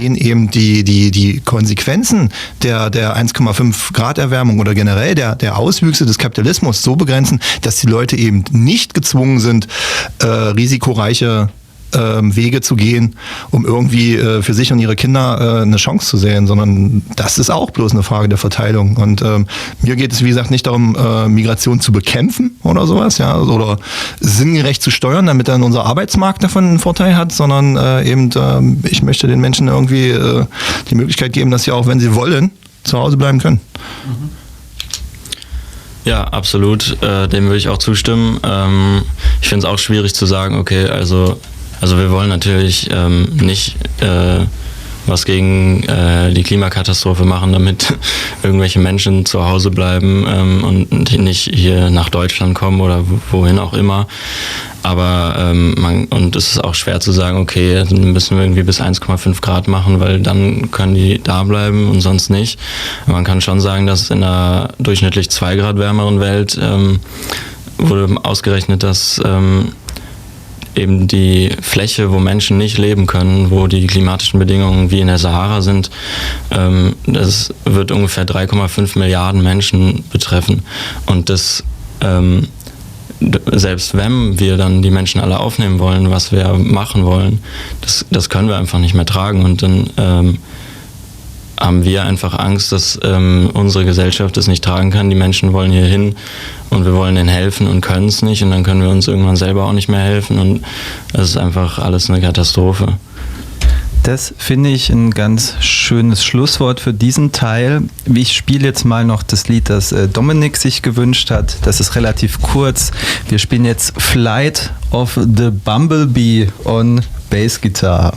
eben die Konsequenzen der 1,5 Grad Erwärmung oder generell der Auswüchse des Kapitalismus so begrenzen, dass die Leute eben nicht gezwungen sind, risikoreiche Wege zu gehen, um irgendwie für sich und ihre Kinder eine Chance zu sehen, sondern das ist auch bloß eine Frage der Verteilung. Und mir geht es, wie gesagt, nicht darum, Migration zu bekämpfen oder sowas, ja, oder sinngerecht zu steuern, damit dann unser Arbeitsmarkt davon einen Vorteil hat, sondern ich möchte den Menschen irgendwie die Möglichkeit geben, dass sie auch, wenn sie wollen, zu Hause bleiben können. Ja, absolut. Dem würde ich auch zustimmen. Ich finde es auch schwierig zu sagen, okay, also wir wollen natürlich nicht was gegen die Klimakatastrophe machen, damit irgendwelche Menschen zu Hause bleiben und nicht hier nach Deutschland kommen oder wohin auch immer. Aber und es ist auch schwer zu sagen, okay, dann müssen wir irgendwie bis 1,5 Grad machen, weil dann können die da bleiben und sonst nicht. Man kann schon sagen, dass in einer durchschnittlich 2 Grad wärmeren Welt wurde ausgerechnet, dass eben die Fläche, wo Menschen nicht leben können, wo die klimatischen Bedingungen wie in der Sahara sind, das wird ungefähr 3,5 Milliarden Menschen betreffen. Und das, selbst wenn wir dann die Menschen alle aufnehmen wollen, was wir machen wollen, das können wir einfach nicht mehr tragen. Und dann haben wir einfach Angst, dass unsere Gesellschaft es nicht tragen kann. Die Menschen wollen hier hin und wir wollen denen helfen und können es nicht. Und dann können wir uns irgendwann selber auch nicht mehr helfen. Und das ist einfach alles eine Katastrophe. Das finde ich ein ganz schönes Schlusswort für diesen Teil. Ich spiele jetzt mal noch das Lied, das Dominik sich gewünscht hat. Das ist relativ kurz. Wir spielen jetzt Flight of the Bumblebee on Bass Guitar.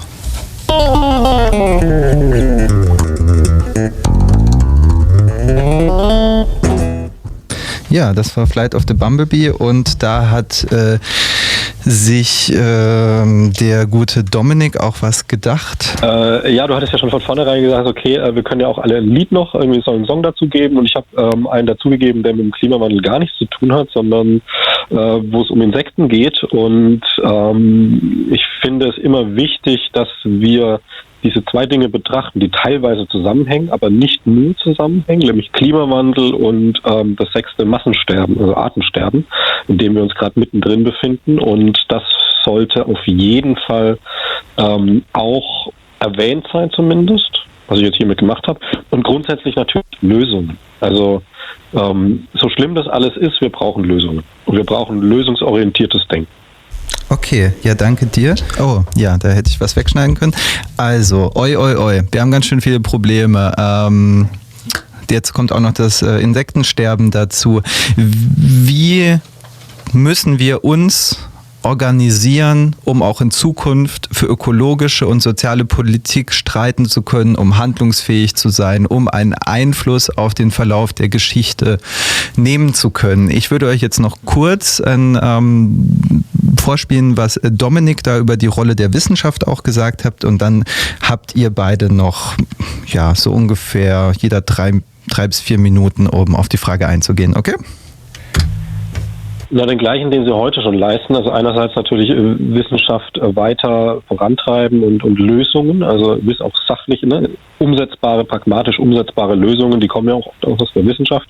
Ja, das war Flight of the Bumblebee und da hat sich der gute Dominik auch was gedacht. Ja, du hattest ja schon von vornherein gesagt, okay, wir können ja auch alle ein Lied noch, irgendwie so einen Song dazugeben und ich habe einen dazugegeben, der mit dem Klimawandel gar nichts zu tun hat, sondern wo es um Insekten geht und ich finde es immer wichtig, dass wir diese zwei Dinge betrachten, die teilweise zusammenhängen, aber nicht nur zusammenhängen, nämlich Klimawandel und das 6. Massensterben, also Artensterben, in dem wir uns gerade mittendrin befinden. Und das sollte auf jeden Fall auch erwähnt sein zumindest, was ich jetzt hiermit gemacht habe. Und grundsätzlich natürlich Lösungen. Also so schlimm das alles ist, wir brauchen Lösungen. Und wir brauchen lösungsorientiertes Denken. Okay, ja, danke dir. Oh, ja, da hätte ich was wegschneiden können. Also, wir haben ganz schön viele Probleme. Jetzt kommt auch noch das Insektensterben dazu. Wie müssen wir uns organisieren, um auch in Zukunft für ökologische und soziale Politik streiten zu können, um handlungsfähig zu sein, um einen Einfluss auf den Verlauf der Geschichte nehmen zu können? Ich würde euch jetzt noch kurz vorspielen, was Dominik da über die Rolle der Wissenschaft auch gesagt hat und dann habt ihr beide noch ja so ungefähr jeder 3 bis 4 Minuten, um auf die Frage einzugehen, okay? Na, den gleichen, den sie heute schon leisten. Also einerseits natürlich Wissenschaft weiter vorantreiben und Lösungen, also bis auf sachliche, umsetzbare, pragmatisch umsetzbare Lösungen, die kommen ja auch oft aus der Wissenschaft,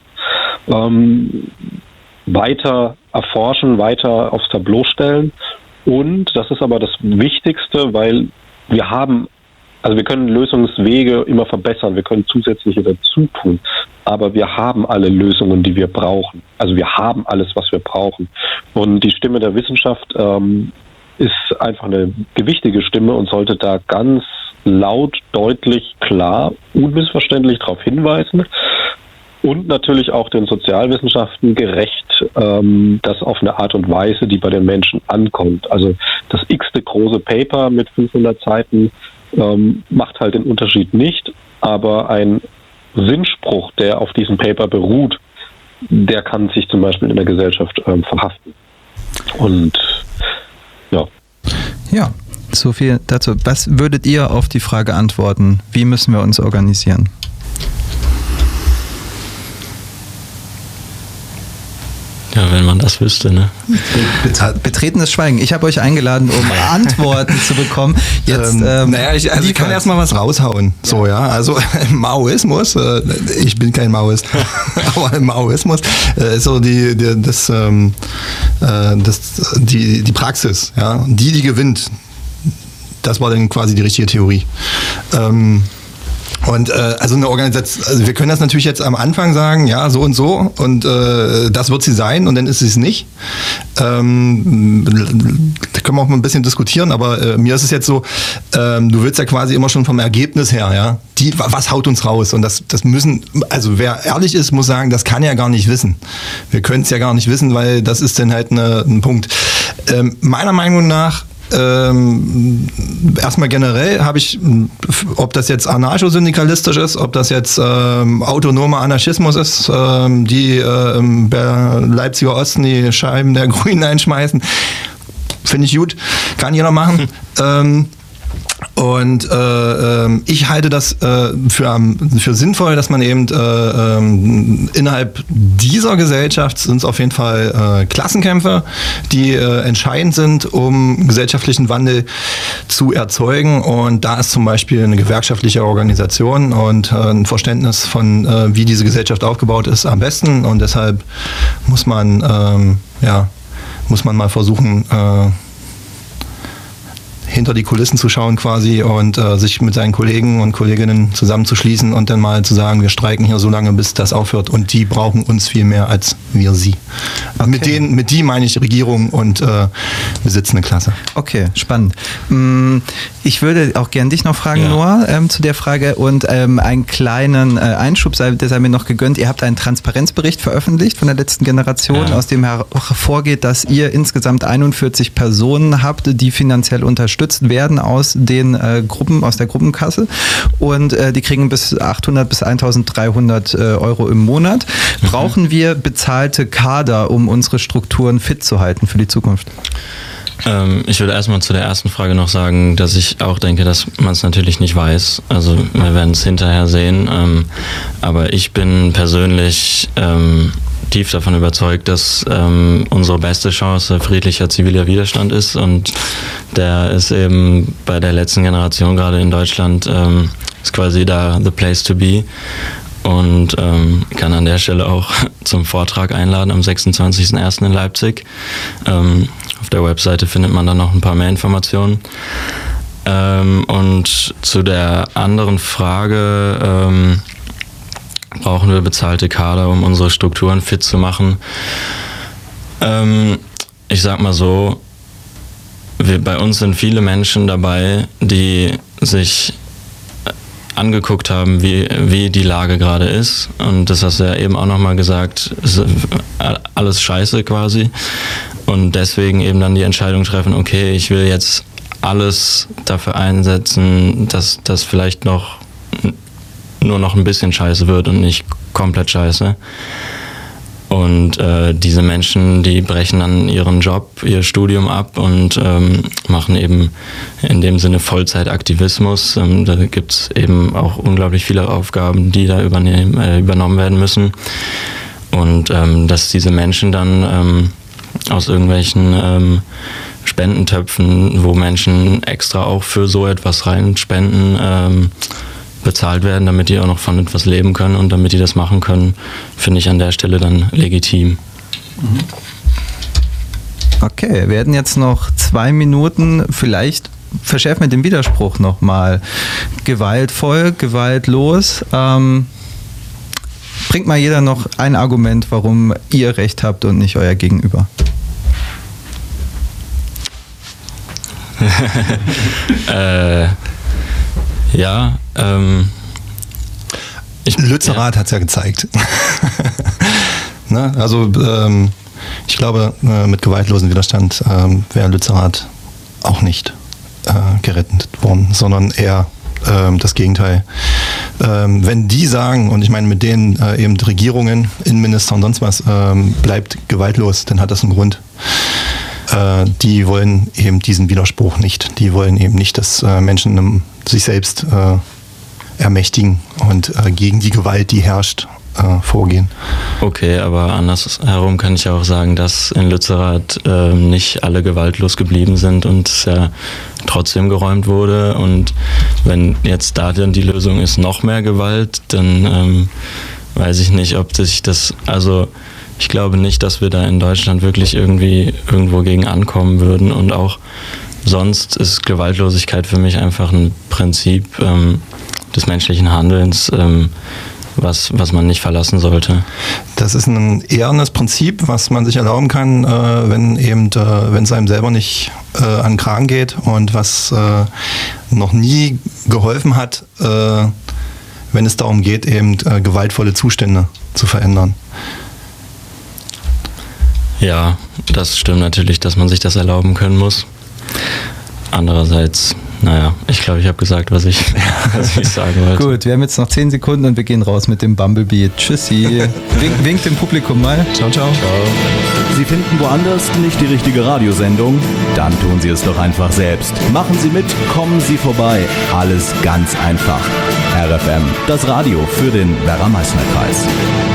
weiter erforschen, weiter aufs Tableau stellen. Und das ist aber das Wichtigste, weil wir können Lösungswege immer verbessern, wir können zusätzliche dazu tun, aber wir haben alle Lösungen, die wir brauchen. Also wir haben alles, was wir brauchen. Und die Stimme der Wissenschaft ist einfach eine gewichtige Stimme und sollte da ganz laut, deutlich, klar, unmissverständlich darauf hinweisen. Und natürlich auch den Sozialwissenschaften gerecht, das auf eine Art und Weise, die bei den Menschen ankommt. Also das x-te große Paper mit 500 Seiten macht halt den Unterschied nicht, aber ein Sinnspruch, der auf diesem Paper beruht, der kann sich zum Beispiel in der Gesellschaft verhaften. Und ja. Ja, so viel dazu. Was würdet ihr auf die Frage antworten? Wie müssen wir uns organisieren? Ja, wenn man das wüsste, ne? Betretenes Schweigen. Ich habe euch eingeladen, um Antworten zu bekommen. Jetzt, ich kann erstmal was raushauen. So, ja. Also im Maoismus, ich bin kein Maoist, aber im Maoismus ist so die Praxis, ja, die gewinnt. Das war dann quasi die richtige Theorie. Und also eine Organisation, also wir können das natürlich jetzt am Anfang sagen, ja, so und das wird sie sein und dann ist sie es nicht. Da können wir auch mal ein bisschen diskutieren, aber mir ist es jetzt so, du willst ja quasi immer schon vom Ergebnis her, ja, was haut uns raus? Und das müssen, also wer ehrlich ist, muss sagen, das kann er gar nicht wissen. Wir können es ja gar nicht wissen, weil das ist dann halt ein Punkt. Meiner Meinung nach, erstmal generell habe ich, ob das jetzt anarcho-syndikalistisch ist, ob das jetzt autonomer Anarchismus ist, die im Leipziger Osten die Scheiben der Grünen einschmeißen, finde ich gut, kann jeder machen. Und ich halte das für sinnvoll, dass man eben innerhalb dieser Gesellschaft sind es auf jeden Fall Klassenkämpfe, die entscheidend sind, um gesellschaftlichen Wandel zu erzeugen. Und da ist zum Beispiel eine gewerkschaftliche Organisation und ein Verständnis von, wie diese Gesellschaft aufgebaut ist, am besten. Und deshalb muss man mal versuchen, hinter die Kulissen zu schauen quasi und sich mit seinen Kollegen und Kolleginnen zusammenzuschließen und dann mal zu sagen, wir streiken hier so lange, bis das aufhört und die brauchen uns viel mehr als wir sie. Okay. Mit die meine ich Regierung und besitzende Klasse. Okay, spannend. Ich würde auch gern dich noch fragen, Noah, zu der Frage und einen kleinen Einschub, der sei mir noch gegönnt. Ihr habt einen Transparenzbericht veröffentlicht von der letzten Generation, aus dem hervorgeht, dass ihr insgesamt 41 Personen habt, die finanziell unterstützt werden aus den Gruppen, aus der Gruppenkasse und die kriegen bis 800 bis 1300 Euro im Monat. Brauchen wir bezahlte Kader, um unsere Strukturen fit zu halten für die Zukunft? Ich würde erstmal zu der ersten Frage noch sagen, dass ich auch denke, dass man es natürlich nicht weiß. Also wir werden es hinterher sehen. Aber ich bin persönlich tief davon überzeugt, dass unsere beste Chance friedlicher ziviler Widerstand ist und der ist eben bei der letzten Generation gerade in Deutschland ist quasi da the place to be und kann an der Stelle auch zum Vortrag einladen am 26.01. in Leipzig. Auf der Webseite findet man dann noch ein paar mehr Informationen. Und zu der anderen Frage, brauchen wir bezahlte Kader, um unsere Strukturen fit zu machen? Ich sag mal so, bei uns sind viele Menschen dabei, die sich angeguckt haben, wie die Lage gerade ist. Und das hast du ja eben auch nochmal gesagt, ist alles scheiße quasi. Und deswegen eben dann die Entscheidung treffen, okay, ich will jetzt alles dafür einsetzen, dass das vielleicht nur noch ein bisschen scheiße wird und nicht komplett scheiße. Und diese Menschen, die brechen dann ihren Job, ihr Studium ab und machen eben in dem Sinne Vollzeitaktivismus. Da gibt es eben auch unglaublich viele Aufgaben, die da übernommen werden müssen. Und dass diese Menschen dann aus irgendwelchen Spendentöpfen, wo Menschen extra auch für so etwas reinspenden, bezahlt werden, damit die auch noch von etwas leben können und damit die das machen können, finde ich an der Stelle dann legitim. Okay, wir werden jetzt noch 2 Minuten, vielleicht verschärft mit dem Widerspruch nochmal. Gewaltvoll, gewaltlos. Bringt mal jeder noch ein Argument, warum ihr Recht habt und nicht euer Gegenüber. Lützerath hat es ja gezeigt. Ne? Also ich glaube, mit gewaltlosen Widerstand wäre Lützerath auch nicht gerettet worden, sondern eher das Gegenteil. Wenn die sagen, und ich meine mit denen eben Regierungen, Innenminister und sonst was, bleibt gewaltlos, dann hat das einen Grund. Die wollen eben diesen Widerspruch nicht. Die wollen eben nicht, dass Menschen sich selbst ermächtigen und gegen die Gewalt, die herrscht, vorgehen. Okay, aber andersherum kann ich auch sagen, dass in Lützerath nicht alle gewaltlos geblieben sind und es ja trotzdem geräumt wurde. Und wenn jetzt da dann die Lösung ist, noch mehr Gewalt, dann weiß ich nicht, ob sich das, also ich glaube nicht, dass wir da in Deutschland wirklich irgendwo gegen ankommen würden. Und auch sonst ist Gewaltlosigkeit für mich einfach ein Prinzip des menschlichen Handelns, was man nicht verlassen sollte. Das ist ein ehrenes Prinzip, was man sich erlauben kann, wenn es einem selber nicht an den Kragen geht und was noch nie geholfen hat, wenn es darum geht, eben gewaltvolle Zustände zu verändern. Ja, das stimmt natürlich, dass man sich das erlauben können muss. Andererseits, naja, ich glaube, ich habe gesagt, was ich sagen wollte. Gut, wir haben jetzt noch 10 Sekunden und wir gehen raus mit dem Bumblebee. Tschüssi. Winkt dem Publikum mal. Ciao, ciao. Sie finden woanders nicht die richtige Radiosendung? Dann tun Sie es doch einfach selbst. Machen Sie mit, kommen Sie vorbei. Alles ganz einfach. RFM, das Radio für den Werra-Meißner-Kreis.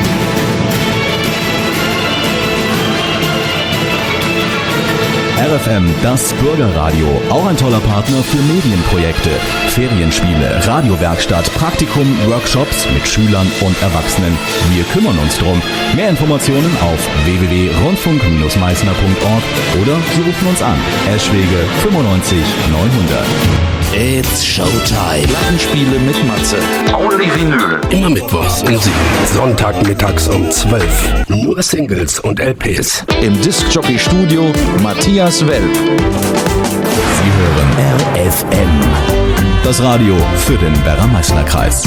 RFM, das Bürgerradio, auch ein toller Partner für Medienprojekte, Ferienspiele, Radiowerkstatt, Praktikum, Workshops mit Schülern und Erwachsenen. Wir kümmern uns drum. Mehr Informationen auf www.rundfunk-meißner.org oder Sie rufen uns an. Eschwege 95 900. It's Showtime. Plattenspiele mit Matze. Only Vinyl. Immer mittwochs um 7. Sonntagmittags um 12. Nur Singles und LPs. Im Discjockey-Studio Matthias Welp. Sie hören RFM, das Radio für den Werra-Meißner-Kreis.